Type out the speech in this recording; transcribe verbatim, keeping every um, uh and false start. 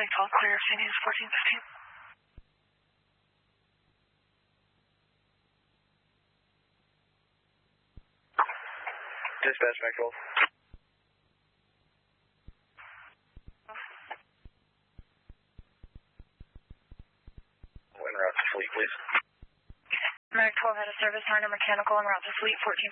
Medic twelve, clear of C Ds fourteen fifteen. Dispatch, Mac twelve. En route to fleet, please. Medic twelve had a service, Harner Mechanical en route to fleet fourteen